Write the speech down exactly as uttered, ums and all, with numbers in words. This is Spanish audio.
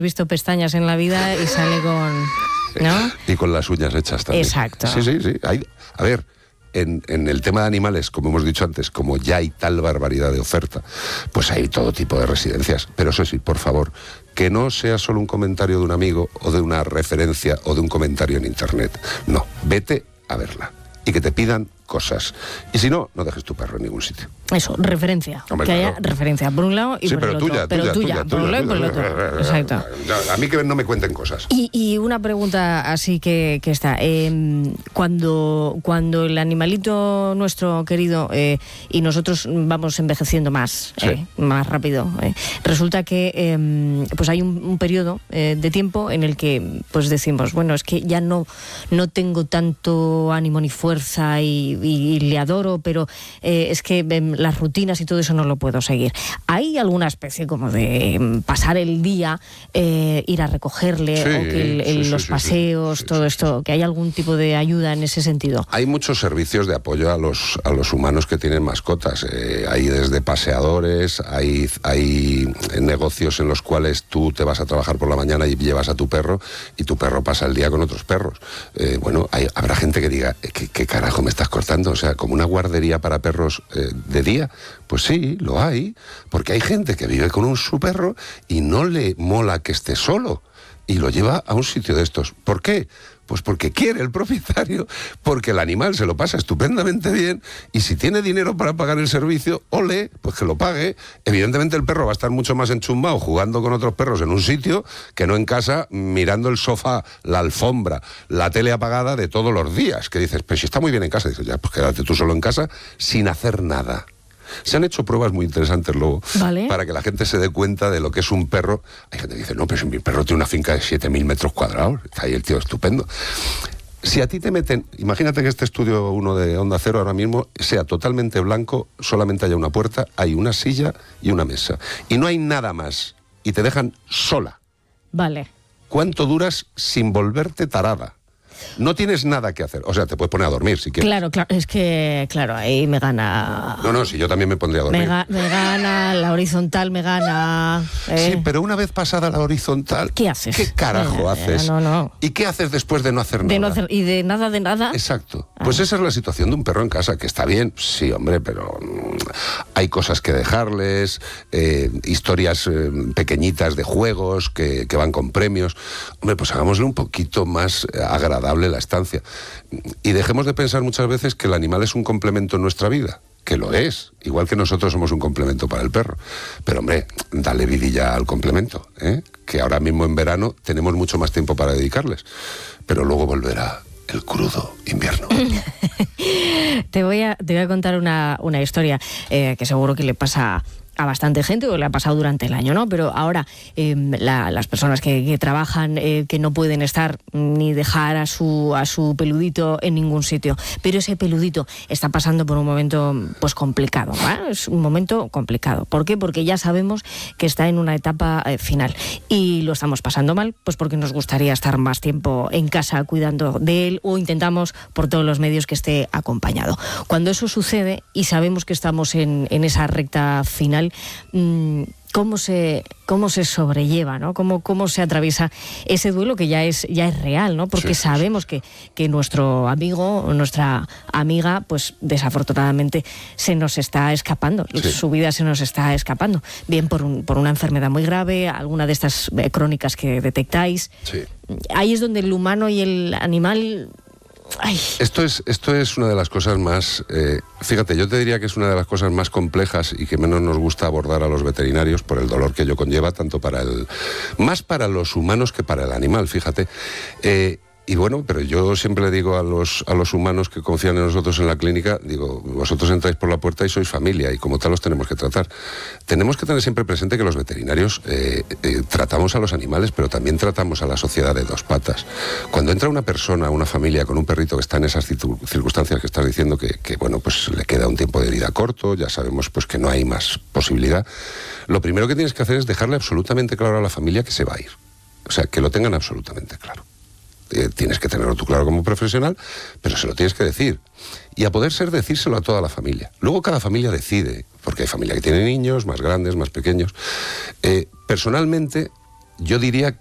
visto pestañas en la vida y sale con... ¿no? Y con las uñas hechas también. Exacto. Sí, sí, sí. Hay, a ver, en, en el tema de animales, como hemos dicho antes, como ya hay tal barbaridad de oferta, pues hay todo tipo de residencias. Pero eso sí, por favor, que no sea solo un comentario de un amigo o de una referencia o de un comentario en internet. No, vete a verla y que te pidan cosas. Y si no, no dejes tu perro en ningún sitio. Eso, referencia. Hombre, que claro. haya referencia por un lado y sí, por pero el tuya, otro. Pero tuya, tuya, tuya, por un lado y por el otro. Exacto. A mí que no me cuenten cosas. Y, y una pregunta así que, que está. Eh, cuando, cuando el animalito nuestro querido eh, y nosotros vamos envejeciendo más, Sí. eh, más rápido, eh, resulta que eh, pues hay un, un periodo eh, de tiempo en el que pues decimos, bueno, es que ya no, no tengo tanto ánimo ni fuerza y, y, y le adoro, pero eh, es que eh, las rutinas y todo eso no lo puedo seguir. ¿Hay alguna especie como de eh, pasar el día, eh, ir a recogerle, Sí, o que el, el, sí, sí, los sí, paseos, sí, sí, todo sí, esto, sí. que hay algún tipo de ayuda en ese sentido? Hay muchos servicios de apoyo a los, a los humanos que tienen mascotas. Eh, hay desde paseadores, hay, hay negocios en los cuales tú te vas a trabajar por la mañana y llevas a tu perro y tu perro pasa el día con otros perros. Eh, bueno, hay, habrá gente que diga, ¿qué, ¿qué carajo me estás cortando? O sea, como una guardería para perros eh, de día. Pues sí, lo hay, porque hay gente que vive con un su perro y no le mola que esté solo y lo lleva a un sitio de estos. ¿Por qué? Pues porque quiere el propietario, porque el animal se lo pasa estupendamente bien y si tiene dinero para pagar el servicio, ole, pues que lo pague. Evidentemente el perro va a estar mucho más enchumbado jugando con otros perros en un sitio que no en casa mirando el sofá, la alfombra, la tele apagada de todos los días. Que dices, pero si está muy bien en casa. Dices, ya, pues quédate tú solo en casa sin hacer nada. Se han hecho pruebas muy interesantes, luego, vale. para que la gente se dé cuenta de lo que es un perro. Hay gente que dice, no, pero si mi perro tiene una finca de siete mil metros cuadrados, está ahí el tío estupendo. Si a ti te meten, imagínate que este estudio uno de Onda Cero ahora mismo sea totalmente blanco, solamente haya una puerta, hay una silla y una mesa. Y no hay nada más. Y te dejan sola. Vale. ¿Cuánto duras sin volverte tarada? No tienes nada que hacer. O sea, te puedes poner a dormir si quieres. Claro, claro, es que, claro, ahí me gana... No, no, si yo también me pondría a dormir. Me, ga me gana, la horizontal me gana... Eh. Sí, pero una vez pasada la horizontal... ¿Qué haces? ¿Qué carajo eh, haces? No, no. ¿Y qué haces después de no hacer de nada? No hacer, y de nada, de nada... Exacto. Pues esa es la situación de un perro en casa, que está bien, sí, hombre, pero mmm, hay cosas que dejarles, eh, historias eh, pequeñitas de juegos que, que van con premios. Hombre, pues hagámosle un poquito más agradable la estancia. Y dejemos de pensar muchas veces que el animal es un complemento en nuestra vida, que lo es, igual que nosotros somos un complemento para el perro. Pero hombre, dale vidilla al complemento, ¿eh? Que ahora mismo en verano tenemos mucho más tiempo para dedicarles, pero luego volverá el crudo invierno. te, voy a, te voy a contar una, una historia eh, que seguro que le pasa a bastante gente, o le ha pasado durante el año, ¿no? Pero ahora eh, la, las personas que, que trabajan, eh, que no pueden estar ni dejar a su, a su peludito en ningún sitio, pero ese peludito está pasando por un momento pues complicado, ¿eh? Es un momento complicado. ¿Por qué? Porque ya sabemos que está en una etapa eh, final y lo estamos pasando mal, pues porque nos gustaría estar más tiempo en casa cuidando de él, o intentamos por todos los medios que esté acompañado. Cuando eso sucede y sabemos que estamos en, en esa recta final, ¿Cómo se, cómo se sobrelleva, ¿no? ¿Cómo, cómo se atraviesa ese duelo que ya es, ya es real, ¿no? Porque sí, sabemos que, que nuestro amigo o nuestra amiga, pues desafortunadamente se nos está escapando, sí. Su vida se nos está escapando, bien por, un, por una enfermedad muy grave, alguna de estas crónicas que detectáis. Sí. Ahí es donde el humano y el animal... Ay. Esto es, esto es una de las cosas más, eh, fíjate, yo te diría que es una de las cosas más complejas y que menos nos gusta abordar a los veterinarios por el dolor que ello conlleva, tanto para el, más para los humanos que para el animal, fíjate. Eh, Y bueno, pero yo siempre le digo a los, a los humanos que confían en nosotros en la clínica, digo, vosotros entráis por la puerta y sois familia y como tal los tenemos que tratar. Tenemos que tener siempre presente que los veterinarios eh, eh, tratamos a los animales, pero también tratamos a la sociedad de dos patas. Cuando entra una persona, una familia con un perrito que está en esas circunstancias que estás diciendo, que, que bueno, pues le queda un tiempo de vida corto, ya sabemos pues que no hay más posibilidad, lo primero que tienes que hacer es dejarle absolutamente claro a la familia que se va a ir. O sea, que lo tengan absolutamente claro. Eh, tienes que tenerlo tú claro como profesional, pero se lo tienes que decir. Y a poder ser, decírselo a toda la familia. Luego cada familia decide, porque hay familia que tiene niños, más grandes, más pequeños. Eh, personalmente, yo diría